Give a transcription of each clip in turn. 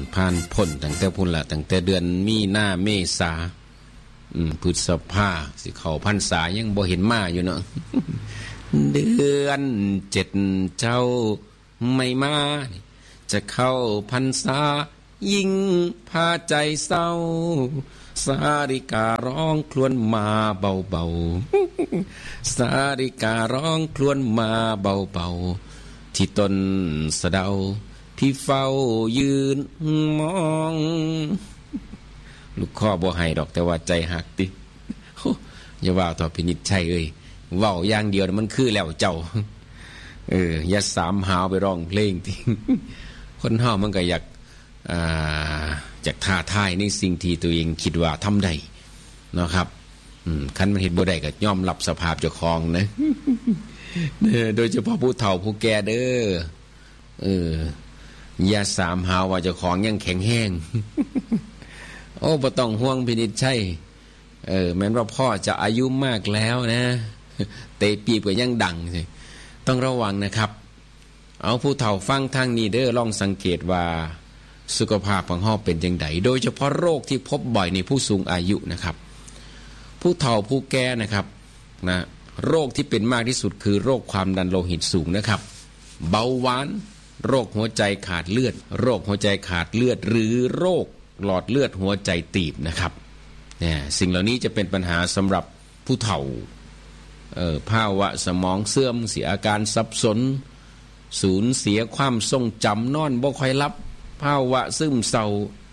ผ่านพ้นตั้งแต่พุ่นละตั้งแต่เดือนมีนาเมษาพฤษภาสิเข้าพรรษายังบ่เห็นมาอยู่เนาะ เดือน7เจ้าไม่มาจะเข้าพรรษายิ่งพาใจเศร้าสาริการ้องครวญมาเบาๆสาริการ้องครวญมาเบาๆที่ต้นสะเดาพี่เฝ้ายืนมองลูกข้อบ่ให้ดอกแต่ว่าใจหักติอย่าว่าต่อพินิจชัยเอ้ยเว้าอย่างเดียวมันคือแล้วเจ้าอย่าสามหาวไปร้องเพลงติคนเฮามันก็อยากจากท้าทายในสิ่งที่ตัวเองคิดว่าทำได้เนาะครับคันมันเห็นบ่ได้ก็ยอมรับสภาพเจ้าของนะ โดยเฉพาะผู้เฒ่าผู้แก่เด้ออย่าสามหาวว่าเจ้าของยังแข็งแห้ง โอ้บ่ต้องห่วงพินิจชัยแม้ว่าพ่อจะอายุมากแล้วนะเตะปีบก็ยังดังสิต้องระวังนะครับเอาผู้เฒ่าฟังทางนี้เด้อลองสังเกตว่าสุขภาพของเฮาเป็นจังไดโดยเฉพาะโรคที่พบบ่อยในผู้สูงอายุนะครับผู้เฒ่าผู้แก่นะครับนะโรคที่เป็นมากที่สุดคือโรคความดันโลหิตสูงนะครับเบาหวานโรคหัวใจขาดเลือดโรคหัวใจขาดเลือดหรือโรคหลอดเลือดหัวใจตีบนะครับเนี่ยสิ่งเหล่านี้จะเป็นปัญหาสำหรับผู้เฒ่าภาวะสมองเสื่อมเสียอาการสับสนสูญเสียความทรงจำนอนบ่ค่อยหลับภาวะซึมเศร้า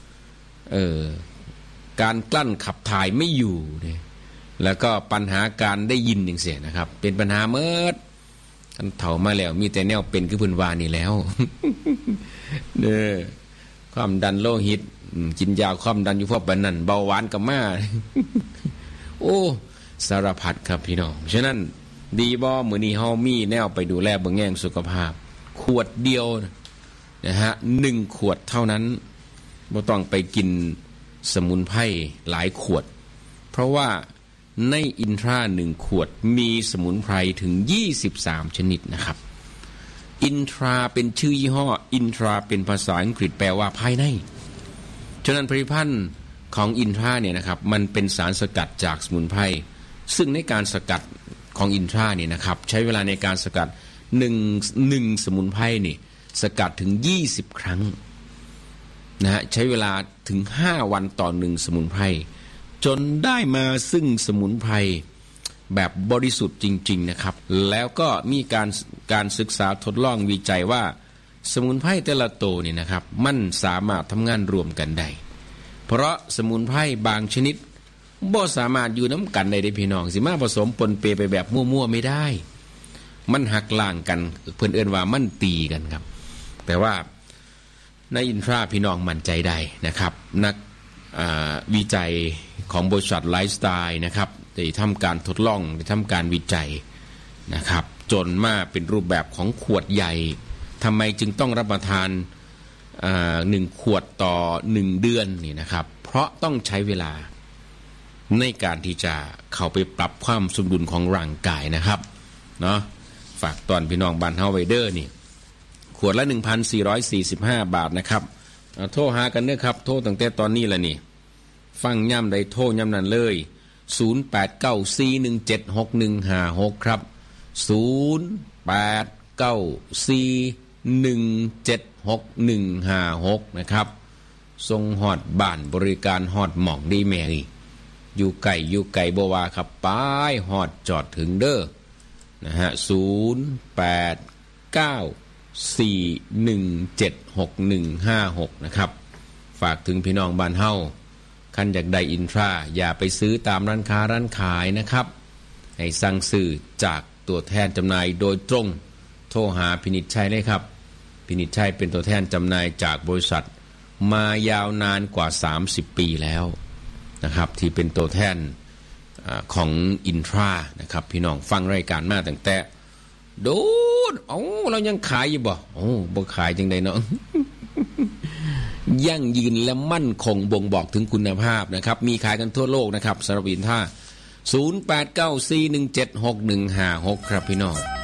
การกลั้นขับถ่ายไม่อยู่เนี่ยแล้วก็ปัญหาการได้ยินอย่างเสียนะครับเป็นปัญหาเมิดกันเฒ่ามาแล้วมีแต่แนวเป็นคือเพิ่นว่านี่แล้ว ความดันโลหิตกินยาความดันอยู่พวกบันนั่นเบาหวานก็มา โอ้สารพัดครับพี่น้องฉะนั้นดีบ่มื้อนี้เฮามีแนวไปดูแลเบิ่งแย่งสุขภาพขวดเดียวนะฮะ1ขวดเท่านั้นบ่ต้องไปกินสมุนไพรหลายขวดเพราะว่าในอินทรา1ขวดมีสมุนไพรถึง23ชนิดนะครับอินทราเป็นชื่อยี่ห้ออินทราเป็นภาษาอังกฤษแปลว่าภายในฉะนั้นผลิตภัณฑ์ของอินทราเนี่ยนะครับมันเป็นสารสกัดจากสมุนไพรซึ่งในการสกัดของอินทราเนี่ยนะครับใช้เวลาในการสกัด1สมุนไพรนี่สกัดถึง20ครั้งนะฮะใช้เวลาถึง5วันต่อ1สมุนไพรจนได้มาซึ่งสมุนไพรแบบบริสุทธิ์จริงๆนะครับแล้วก็มีการศึกษาทดลองวิจัยว่าสมุนไพรแต่ละตัวนี่นะครับมันสามารถทำงานรวมกันได้เพราะสมุนไพรบางชนิดบ่สามารถอยู่น้ำกันได้เด้พี่น้องสิมาผสมปนเปไปแบบมั่วๆไม่ได้มันหักล้างกันเพิ่นเอิ้นว่ามันตีกันครับแต่ว่าในอินทราพี่น้องมั่นใจได้นะครับนักวิจัยของบริษัทไลฟ์สไตล์นะครับได้ทำการทดลองได้ทำการวิจัยนะครับจนมาเป็นรูปแบบของขวดใหญ่ทำไมจึงต้องรับประทาน1ขวดต่อ1เดือนนี่นะครับเพราะต้องใช้เวลาในการที่จะเข้าไปปรับความสมดุลของร่างกายนะครับเนาะฝากตอนพี่น้องบ้านเฮาไว้เด้อนี่ขวดละ 1,445 บาทนะครับโทรหากันเด้อครับโทรตั้งแต่ตอนนี้ละนี่ฟังย่ำใดโทรย่ำนั้นเลย0894176156ครับ0894176156นะครับส่งฮอดบ้านบริการฮอดหม่องดีแม่นี่อยู่ไกลบ่ว่าครับป้ายฮอดจอดถึงเด้อนะฮะ0894176156นะครับฝากถึงพี่น้องบ้านเฮาคันอยากได้อินทราอย่าไปซื้อตามร้านค้าร้านขายนะครับให้สั่งซื้อจากตัวแทนจำหน่ายโดยตรงโทรหาพินิจชัยเลยครับพินิจชัยเป็นตัวแทนจำหน่ายจากบริษัทมายาวนานกว่า30ปีแล้วนะครับที่เป็นตัวแทนของอินทรานะครับพี่น้องฟังรายการมาตั้งแต่โดนเรายังขายอยู่บ่ขายจังไดเนาะ ยั่งยืนและมั่นคงบ่งบอกถึงคุณภาพนะครับมีขายกันทั่วโลกนะครับสำหรับอินทรา0894176156ครับพี่น้อง